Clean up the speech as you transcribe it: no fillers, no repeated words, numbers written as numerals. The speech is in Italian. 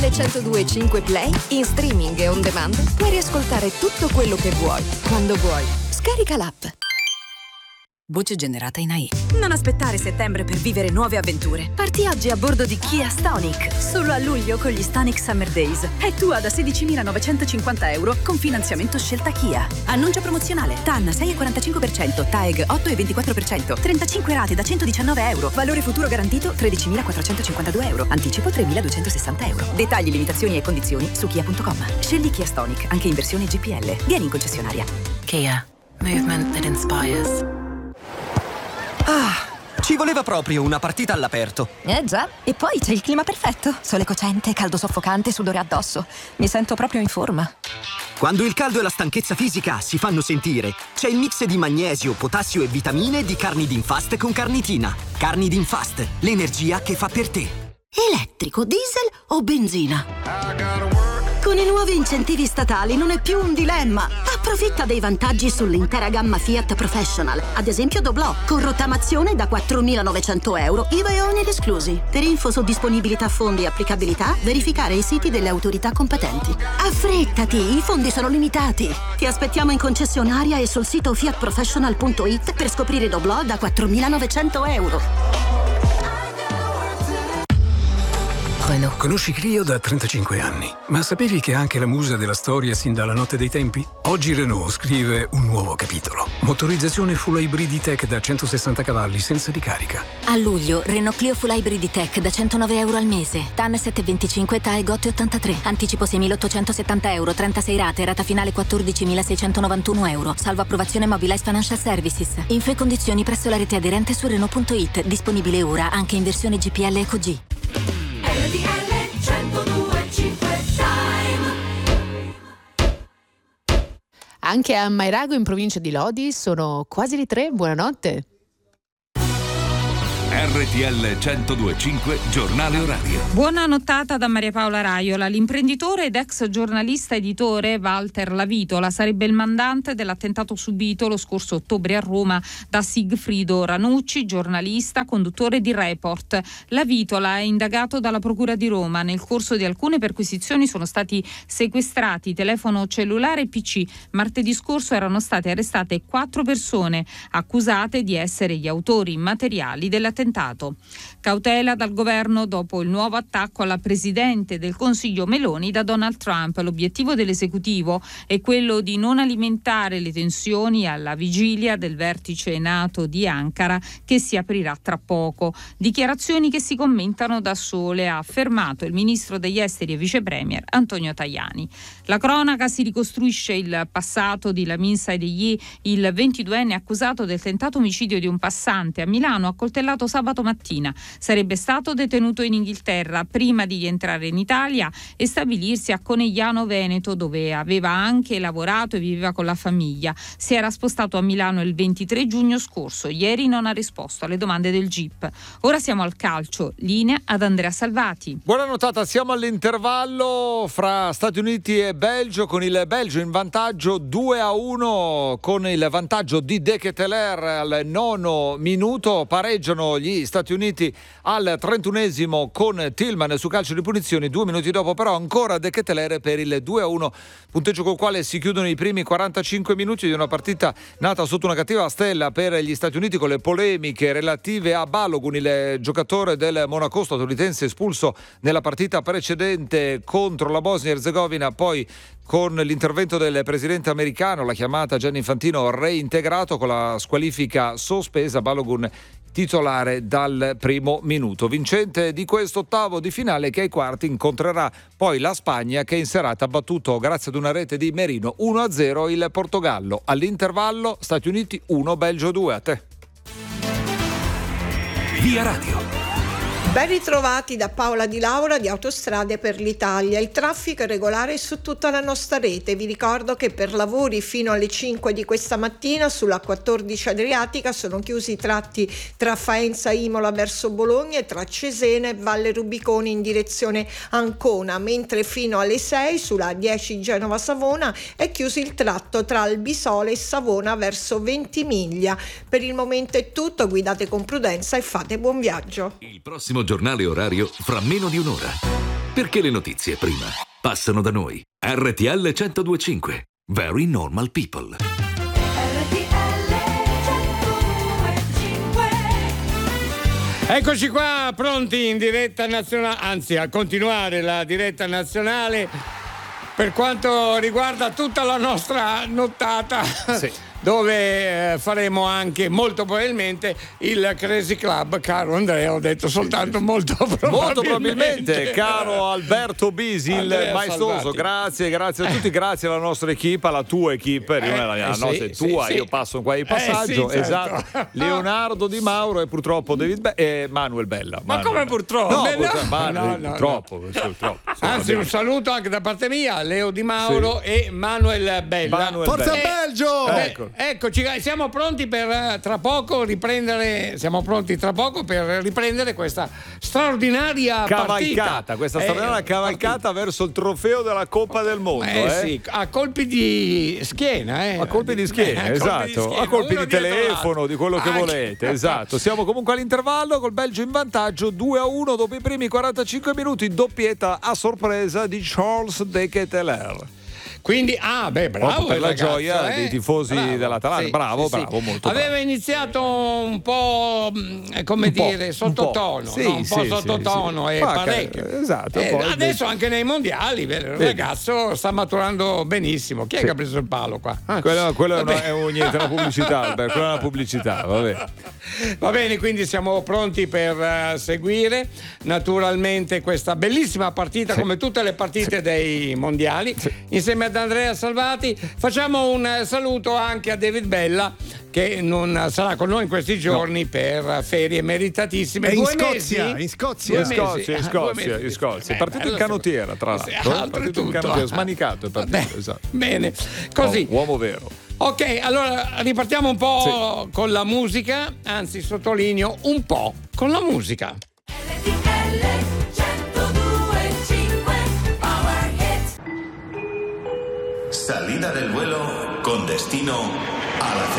Le 102.5 Play, in streaming e on demand, puoi riascoltare tutto quello che vuoi, quando vuoi. Scarica l'app. Voce generata in AI. Non aspettare settembre per vivere nuove avventure. Parti oggi a bordo di Kia Stonic. Solo a luglio con gli Stonic Summer Days. È tua da 16.950 euro con finanziamento scelta Kia. Annuncio promozionale. TAN 6,45%, TAEG 8,24%, 35 rate da 119 euro. Valore futuro garantito 13.452 euro. Anticipo 3.260 euro. Dettagli, limitazioni e condizioni su kia.com. Scegli Kia Stonic, anche in versione GPL. Vieni in concessionaria. Kia. Movement that inspires. Ci voleva proprio una partita all'aperto. Già, e poi c'è il clima perfetto. Sole cocente, caldo soffocante, sudore addosso. Mi sento proprio in forma. Quando il caldo e la stanchezza fisica si fanno sentire, c'è il mix di magnesio, potassio e vitamine di Carnidin Fast con carnitina. Carnidin Fast, l'energia che fa per te. Elettrico, diesel o benzina? Con i nuovi incentivi statali non è più un dilemma. Approfitta dei vantaggi sull'intera gamma Fiat Professional. Ad esempio Doblò, con rottamazione da 4.900 euro, IVA e oneri esclusi. Per info su disponibilità fondi e applicabilità, verificare i siti delle autorità competenti. Affrettati, i fondi sono limitati. Ti aspettiamo in concessionaria e sul sito fiatprofessional.it per scoprire Doblò da 4.900 euro. Conosci Clio da 35 anni, ma sapevi che è anche la musa della storia sin dalla notte dei tempi? Oggi Renault scrive un nuovo capitolo. Motorizzazione Full Hybrid E-Tech da 160 cavalli senza ricarica. A luglio, Renault Clio Full Hybrid E-Tech da 109 euro al mese. TAN 7,25, TAEG 8,83. Anticipo 6.870 euro, 36 rate, rata finale 14.691 euro. Salvo approvazione Mobilize Financial Services. Info e condizioni presso la rete aderente su Renault.it. Disponibile ora anche in versione GPL Eco G. Anche a Mairago, in provincia di Lodi, sono quasi le 3. Buonanotte. RTL 102.5 Giornale Orario. Buona nottata da Maria Paola Raiola. L'imprenditore ed ex giornalista editore Walter Lavitola sarebbe il mandante dell'attentato subito lo scorso ottobre a Roma da Sigfrido Ranucci, giornalista, conduttore di Report. Lavitola è indagato dalla Procura di Roma. Nel corso di alcune perquisizioni sono stati sequestrati telefono cellulare e PC. Martedì scorso erano state arrestate 4 persone accusate di essere gli autori materiali dell'attentato. Cautela dal governo dopo il nuovo attacco alla presidente del Consiglio Meloni da Donald Trump. L'obiettivo dell'esecutivo è quello di non alimentare le tensioni alla vigilia del vertice NATO di Ankara che si aprirà tra poco. Dichiarazioni che si commentano da sole, ha affermato il ministro degli esteri e vice premier Antonio Tajani. La cronaca si ricostruisce il passato di Lamin Saideghi, il 22enne accusato del tentato omicidio di un passante a Milano, accoltellato sabato mattina. Sarebbe stato detenuto in Inghilterra prima di rientrare in Italia e stabilirsi a Conegliano Veneto, dove aveva anche lavorato e viveva con la famiglia. Si era spostato a Milano il 23 giugno scorso. Ieri non ha risposto alle domande del GIP. Ora siamo al calcio. Linea ad Andrea Salvati. Buona notata, siamo all'intervallo fra Stati Uniti e Belgio, con il Belgio in vantaggio 2-1 con il vantaggio di De Ketelaere al 9° minuto. Pareggiano gli Stati Uniti al 31esimo con Tillman su calcio di punizioni. 2 minuti dopo però ancora De Ketelaere per il 2-1, punteggio col quale si chiudono i primi 45 minuti di una partita nata sotto una cattiva stella per gli Stati Uniti, con le polemiche relative a Balogun, il giocatore del Monaco statunitense espulso nella partita precedente contro la Bosnia-Erzegovina, poi con l'intervento del presidente americano, la chiamata Gianni Infantino reintegrato, con la squalifica sospesa, Balogun titolare dal primo minuto. Vincente di questo ottavo di finale, che ai quarti incontrerà poi la Spagna, che in serata ha battuto grazie ad una rete di Merino 1-0 il Portogallo. All'intervallo Stati Uniti 1, Belgio 2. A te. Via Radio. Ben ritrovati da Paola Di Laura di Autostrade per l'Italia. Il traffico è regolare su tutta la nostra rete. Vi ricordo che per lavori fino alle 5 di questa mattina sulla 14 Adriatica sono chiusi i tratti tra Faenza Imola verso Bologna e tra Cesena e Valle Rubicone in direzione Ancona, mentre fino alle 6 sulla 10 Genova Savona è chiuso il tratto tra Albisole e Savona verso Ventimiglia. Per il momento è tutto, guidate con prudenza e fate buon viaggio. Il prossimo giornale orario fra meno di un'ora. Perché le notizie prima passano da noi. RTL 102.5. Very normal people. Eccoci qua, pronti in diretta nazionale, anzi a continuare la diretta nazionale per quanto riguarda tutta la nostra nottata. Sì. Dove faremo anche molto probabilmente il Crazy Club, caro Andrea, ho detto soltanto molto probabilmente. Caro Alberto Bisi, il maestoso, grazie a tutti, grazie alla nostra equipe, alla tua equipe, la nostra è tua, io passo qua di passaggio, certo. Esatto. Leonardo Di Mauro e purtroppo Manuel Bella. Ma come purtroppo? Purtroppo. Anzi, un saluto anche da parte mia, Leo Di Mauro e Manuel Bella. Forza Belgio! Eccoci, siamo pronti per tra poco riprendere questa straordinaria cavalcata, cavalcata verso il trofeo della Coppa del Mondo. Sì, a colpi di schiena. A colpi di schiena, esatto. A colpi di telefono, di quello che volete, esatto. Siamo comunque all'intervallo col Belgio in vantaggio 2-1 dopo i primi 45 minuti, doppietta a sorpresa di Charles De Ketelaere. Quindi, bravo per la ragazzo, gioia dei tifosi dell'Atalanta. Sì, bravo, sì. molto Aveva bravo. iniziato un po', sottotono, sottotono e parecchio. Esatto. Adesso anche nei mondiali il ragazzo sta maturando benissimo. Chi è che ha preso il palo qua? Quello è una pubblicità, Albert, quella è una pubblicità, vabbè. Va bene, quindi siamo pronti per seguire naturalmente questa bellissima partita, come tutte le partite dei mondiali, insieme ad Andrea Salvati. Facciamo un saluto anche a David Bella, che non sarà con noi in questi giorni per ferie meritatissime. In Scozia. È partito in canottiera, tra l'altro. È partito in canottiera, smanicato è partito, esatto. Bene, così. Uomo vero. Ok, allora ripartiamo un po' con la musica, anzi sottolineo un po' con la musica. Salida del vuelo con destino a la